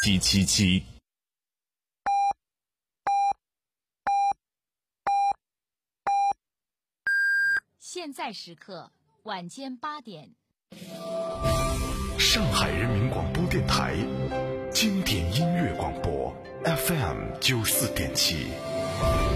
777。 现在时刻晚间8点。 上海人民广播电台经典音乐广播 FM 94.7。